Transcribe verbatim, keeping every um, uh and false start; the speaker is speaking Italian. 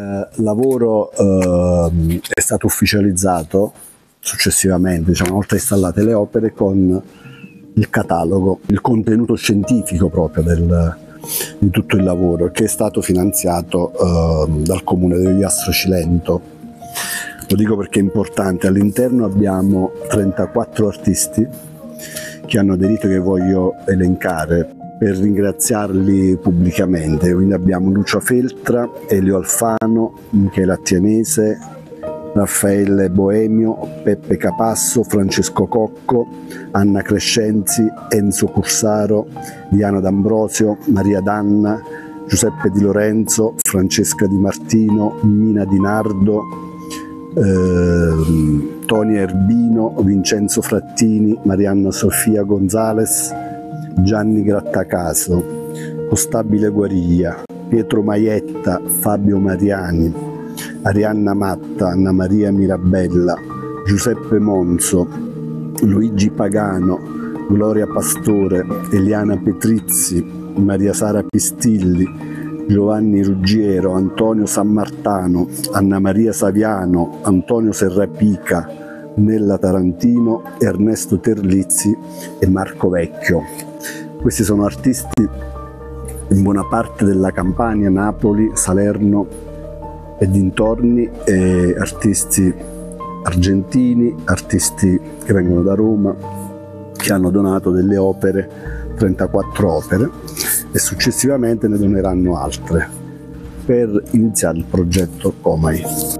Il lavoro eh, è stato ufficializzato successivamente, diciamo, una volta installate le opere, con il catalogo, il contenuto scientifico proprio del, di tutto il lavoro, che è stato finanziato eh, dal comune di Ogliastro Cilento. Lo dico perché è importante. All'interno abbiamo trentaquattro artisti che hanno aderito, che voglio elencare per ringraziarli pubblicamente. Quindi abbiamo Lucia Feltra, Elio Alfano, Michele Attianese, Raffaele Boemio, Peppe Capasso, Francesco Cocco, Anna Crescenzi, Enzo Cursaro, Diana D'Ambrosio, Maria Danna, Giuseppe Di Lorenzo, Francesca Di Martino, Mina Di Nardo, eh, Tonia Erbino, Vincenzo Frattini, Marianna Sofia Gonzales, Gianni Grattacaso, Costabile Guariglia, Pietro Maietta, Fabio Mariani, Arianna Matta, Anna Maria Mirabella, Giuseppe Monzo, Luigi Pagano, Gloria Pastore, Eliana Petrizzi, Maria Sara Pistilli, Giovanni Ruggiero, Antonio Sammartano, Anna Maria Saviano, Antonio Serrapica, Nella Tarantino, Ernesto Terlizzi e Marco Vecchio. Questi sono artisti in buona parte della Campania, Napoli, Salerno e dintorni, e artisti argentini, artisti che vengono da Roma, che hanno donato delle opere, trentaquattro opere, e successivamente ne doneranno altre per iniziare il progetto Comai.